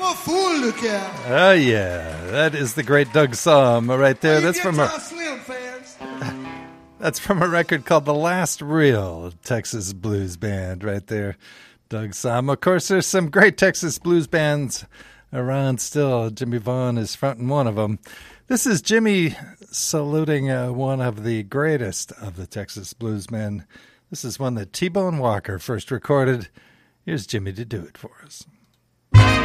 a fool, look out. Oh, yeah. That is the great Doug Sahm right there. That's from Slim fans. That's from a record called The Last Real Texas Blues Band right there. Doug Sahm. Of course, there's some great Texas blues bands around still. Jimmy Vaughn is fronting one of them. This is Jimmy saluting one of the greatest of the Texas bluesmen. This is one that T-Bone Walker first recorded. Here's Jimmy to do it for us.